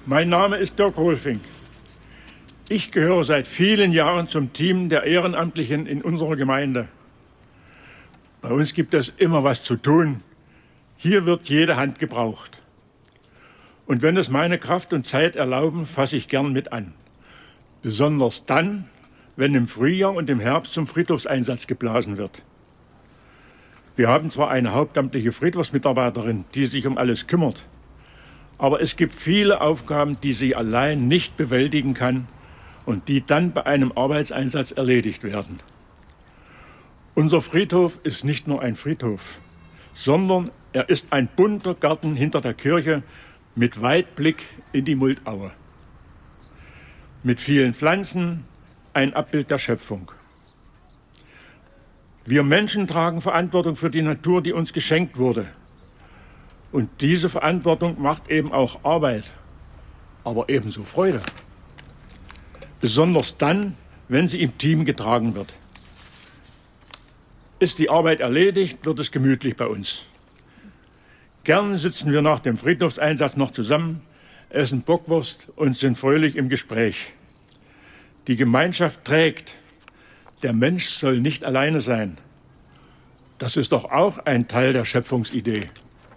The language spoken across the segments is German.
Mein Name ist Dirk Rolfing. Ich gehöre seit vielen Jahren zum Team der Ehrenamtlichen in unserer Gemeinde. Bei uns gibt es immer was zu tun. Hier wird jede Hand gebraucht. Und wenn es meine Kraft und Zeit erlauben, fasse ich gern mit an. Besonders dann, wenn im Frühjahr und im Herbst zum Friedhofseinsatz geblasen wird. Wir haben zwar eine hauptamtliche Friedhofsmitarbeiterin, die sich um alles kümmert, aber es gibt viele Aufgaben, die sie allein nicht bewältigen kann und die dann bei einem Arbeitseinsatz erledigt werden. Unser Friedhof ist nicht nur ein Friedhof, sondern er ist ein bunter Garten hinter der Kirche mit Weitblick in die Muldaue. Mit vielen Pflanzen, ein Abbild der Schöpfung. Wir Menschen tragen Verantwortung für die Natur, die uns geschenkt wurde. Und diese Verantwortung macht eben auch Arbeit, aber ebenso Freude. Besonders dann, wenn sie im Team getragen wird. Ist die Arbeit erledigt, wird es gemütlich bei uns. Gern sitzen wir nach dem Friedhofseinsatz noch zusammen, essen Bockwurst und sind fröhlich im Gespräch. Die Gemeinschaft trägt. Der Mensch soll nicht alleine sein. Das ist doch auch ein Teil der Schöpfungsidee.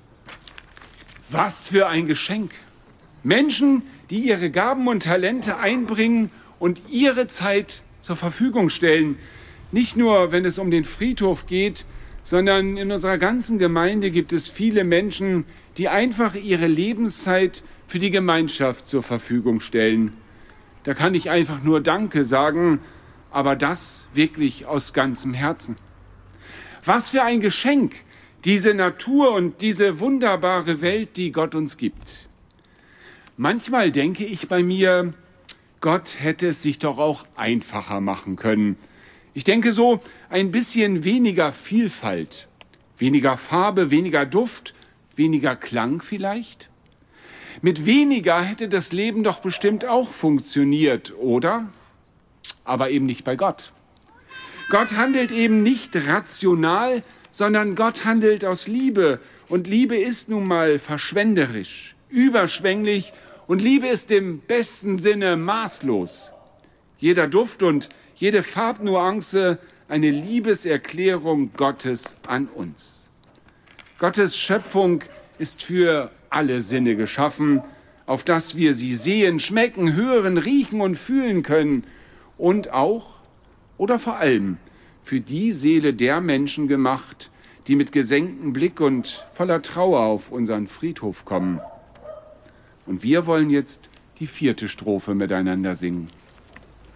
Was für ein Geschenk. Menschen, die ihre Gaben und Talente einbringen und ihre Zeit zur Verfügung stellen. Nicht nur, wenn es um den Friedhof geht, sondern in unserer ganzen Gemeinde gibt es viele Menschen, die einfach ihre Lebenszeit für die Gemeinschaft zur Verfügung stellen. Da kann ich einfach nur Danke sagen, aber das wirklich aus ganzem Herzen. Was für ein Geschenk, diese Natur und diese wunderbare Welt, die Gott uns gibt. Manchmal denke ich bei mir, Gott hätte es sich doch auch einfacher machen können. Ich denke so, ein bisschen weniger Vielfalt, weniger Farbe, weniger Duft, weniger Klang vielleicht. Mit weniger hätte das Leben doch bestimmt auch funktioniert, oder? Aber eben nicht bei Gott. Gott handelt eben nicht rational, sondern Gott handelt aus Liebe. Und Liebe ist nun mal verschwenderisch, überschwänglich und Liebe ist im besten Sinne maßlos. Jeder Duft und jede Farbnuance eine Liebeserklärung Gottes an uns. Gottes Schöpfung ist für alle Sinne geschaffen, auf dass wir sie sehen, schmecken, hören, riechen und fühlen können. Und auch oder vor allem für die Seele der Menschen gemacht, die mit gesenktem Blick und voller Trauer auf unseren Friedhof kommen. Und wir wollen jetzt die 4. Strophe miteinander singen.